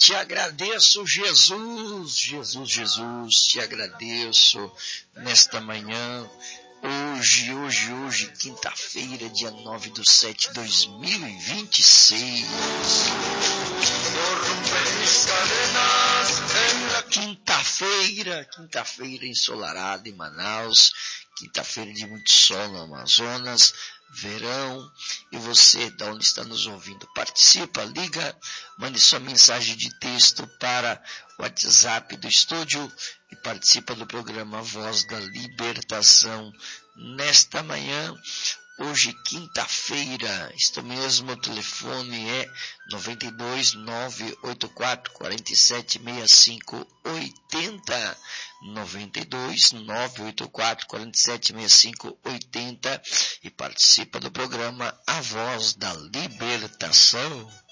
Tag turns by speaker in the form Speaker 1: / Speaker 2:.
Speaker 1: te agradeço, Jesus, te agradeço nesta manhã, hoje, quinta-feira, dia 9/7/2026. Quinta-feira ensolarada em Manaus, quinta-feira de muito sol no Amazonas, verão. E você, da onde está nos ouvindo, participa, liga, mande sua mensagem de texto para o WhatsApp do estúdio e participa do programa Voz da Libertação nesta manhã. Hoje, quinta-feira, isto mesmo, o telefone é 92 984 47 65 80, 92 984 47 65 80, e participa do programa A Voz da Libertação.